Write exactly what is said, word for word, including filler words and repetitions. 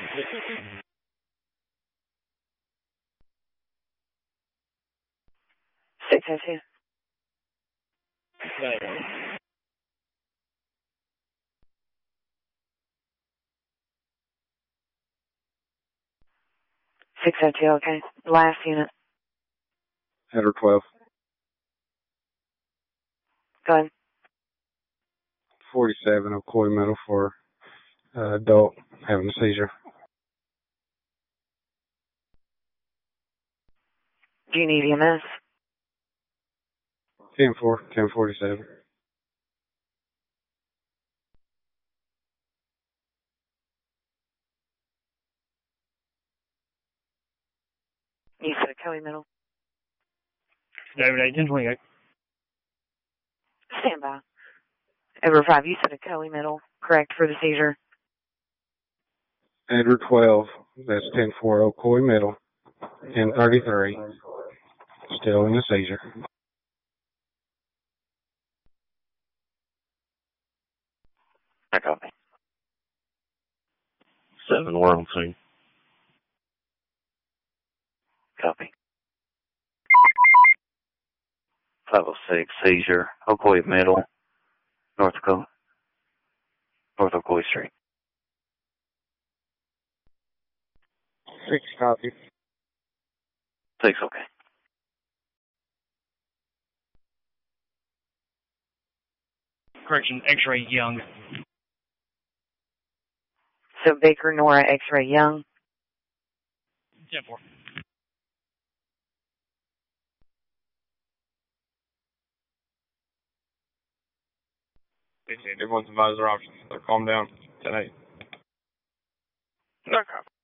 six oh two. six oh two, okay. Last unit. Header twelve. Go ahead. forty-seven, Ocoee Middle for uh, adult having a seizure. Do you need E M S? ten four, ten forty-seven. You said Ocoee Middle. David eight, ten twenty-eight. Stand by. Over five, you said Ocoee Middle, correct, for the seizure? Edward twelve, that's ten four, Ocoee Middle, ten thirty-three, still in a seizure. I copy. Seven, we're on scene. Copy. five oh six, seizure, Ocoee Middle, North Ocoee, North Ocoee Street. Six copy. Six, okay. Correction, X-ray Young. So Baker Nora X-ray Young. ten four. Everyone's advisor options. So calm down. ten eight. No copy.